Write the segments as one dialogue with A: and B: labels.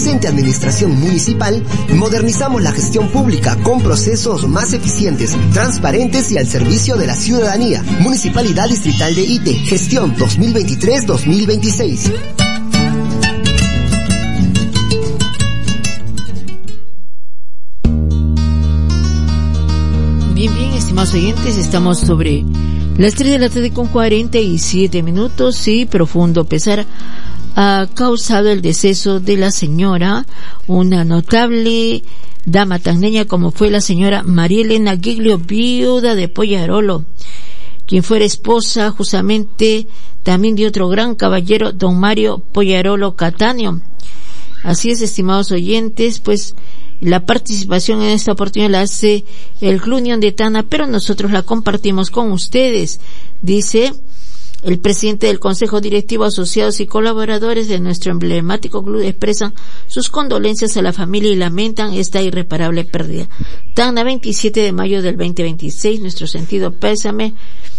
A: presente administración municipal, modernizamos la gestión pública con procesos más eficientes, transparentes y al servicio de la ciudadanía. Municipalidad Distrital de Ite, gestión 2023-2026.
B: Bien, estimados oyentes, estamos sobre las 3 de la tarde con 47 minutos y profundo pesar ha causado el deceso de la señora, una notable dama tacneña como fue la señora María Elena Giglio, viuda de Poyarolo, quien fuera esposa justamente también de otro gran caballero, don Mario Poyarolo Cataño. Así es, estimados oyentes, pues la participación en esta oportunidad la hace el Club Unión de Tacna, pero nosotros la compartimos con ustedes. Dice el presidente del Consejo Directivo, asociados y colaboradores de nuestro emblemático club expresan sus condolencias a la familia y lamentan esta irreparable pérdida. Tacna, 27 de mayo del 2026, nuestro sentido pésame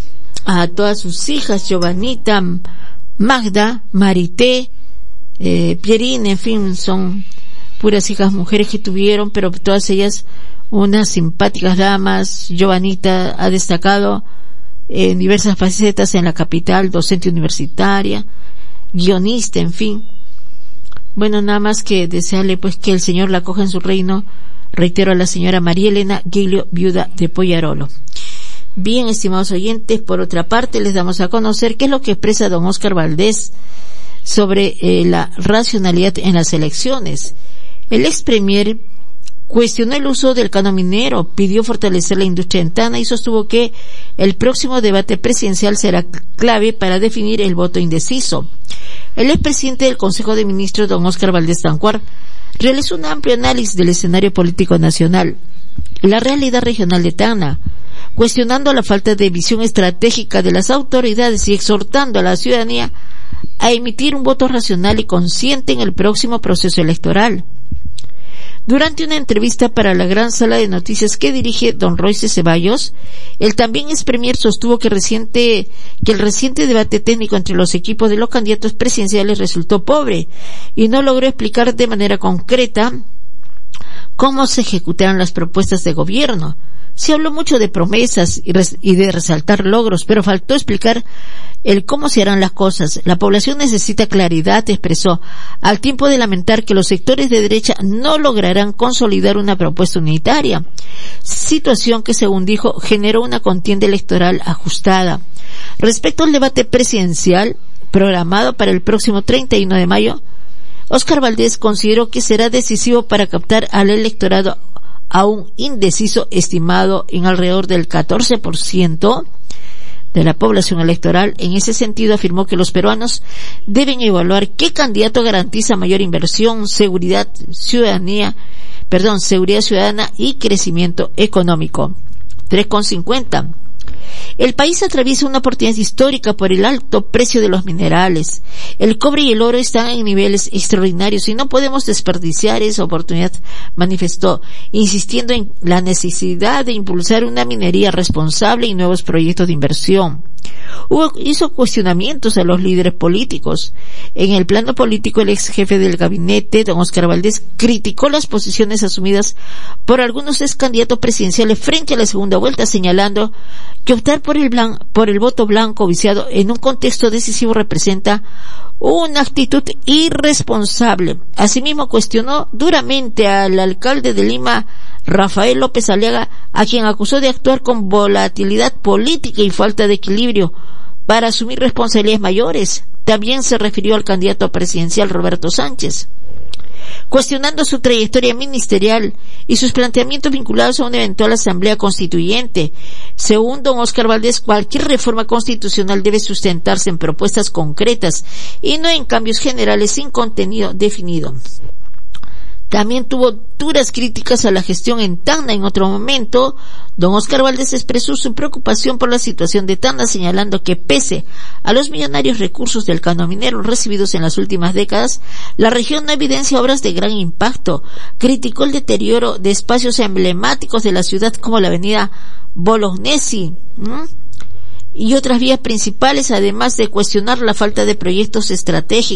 B: a todas sus hijas, Giovanita, Magda, Marité, Pierine, en fin, son puras hijas mujeres que tuvieron, pero todas ellas unas simpáticas damas. Giovanita ha destacado en diversas facetas en la capital, docente universitaria, guionista, en fin. Bueno, nada más que desearle pues que el Señor la acoja en su reino. Reitero, a la señora María Elena Giglio, viuda de Poyarolo. Bien, estimados oyentes, por otra parte les damos a conocer qué es lo que expresa don Óscar Valdés sobre la racionalidad en las elecciones. El ex premier cuestionó el uso del canon minero, pidió fortalecer la industria en Tacna y sostuvo que el próximo debate presidencial será clave para definir el voto indeciso. El expresidente del Consejo de Ministros, don Óscar Valdés Tancuar, realizó un amplio análisis del escenario político nacional, la realidad regional de Tacna, cuestionando la falta de visión estratégica de las autoridades y exhortando a la ciudadanía a emitir un voto racional y consciente en el próximo proceso electoral. Durante una entrevista para la gran sala de noticias que dirige don Royce Ceballos, el también ex premier sostuvo que el reciente debate técnico entre los equipos de los candidatos presidenciales resultó pobre y no logró explicar de manera concreta cómo se ejecutaron las propuestas de gobierno. Se habló mucho de promesas y de resaltar logros, pero faltó explicar el cómo se harán las cosas. La población necesita claridad, expresó, al tiempo de lamentar que los sectores de derecha no lograrán consolidar una propuesta unitaria, situación que, según dijo, generó una contienda electoral ajustada. Respecto al debate presidencial programado para el próximo 31 de mayo, Óscar Valdés consideró que será decisivo para captar al electorado aún indeciso, estimado en alrededor del 14% de la población electoral. En ese sentido, afirmó que los peruanos deben evaluar qué candidato garantiza mayor inversión, seguridad ciudadana y crecimiento económico. 3,50. El país atraviesa una oportunidad histórica por el alto precio de los minerales. El cobre y el oro están en niveles extraordinarios y no podemos desperdiciar esa oportunidad, manifestó, insistiendo en la necesidad de impulsar una minería responsable y nuevos proyectos de inversión. Hizo cuestionamientos a los líderes políticos. En el plano político, el ex jefe del gabinete, don Óscar Valdés, criticó las posiciones asumidas por algunos ex candidatos presidenciales frente a la segunda vuelta, señalando que optar por el voto blanco viciado en un contexto decisivo representa una actitud irresponsable. Asimismo, cuestionó duramente al alcalde de Lima, Rafael López Aliaga, a quien acusó de actuar con volatilidad política y falta de equilibrio para asumir responsabilidades mayores. También se refirió al candidato presidencial Roberto Sánchez, cuestionando su trayectoria ministerial y sus planteamientos vinculados a una eventual asamblea constituyente. Según don Óscar Valdés, cualquier reforma constitucional debe sustentarse en propuestas concretas y no en cambios generales sin contenido definido. También tuvo duras críticas a la gestión en Tacna. En otro momento, don Óscar Valdés expresó su preocupación por la situación de Tacna, señalando que pese a los millonarios recursos del canon minero recibidos en las últimas décadas, la región no evidencia obras de gran impacto. Criticó el deterioro de espacios emblemáticos de la ciudad como la avenida Bolognesi y otras vías principales, además de cuestionar la falta de proyectos estratégicos